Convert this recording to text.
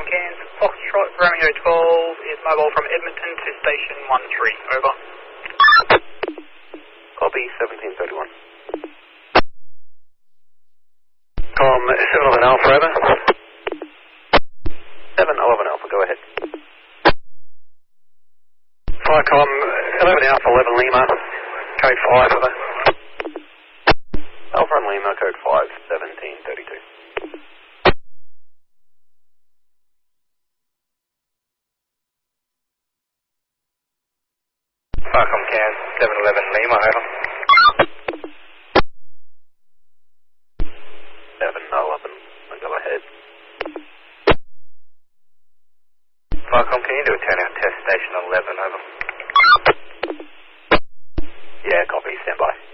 Cairns, Foxtrot, Romeo 12 is mobile from Edmonton to Station 13, over. Copy, 1731. Com 711 Alpha, over. 711 Alpha, go ahead. Flycom 11 Alpha, 11 Lima, code 5, over. Alpha and Lima, code 5, 1732. Flycom Cairns 711 Lima, over. 711, go ahead. Flycom, can you do a turnout test, Station 11, over? Yeah, copy, stand by.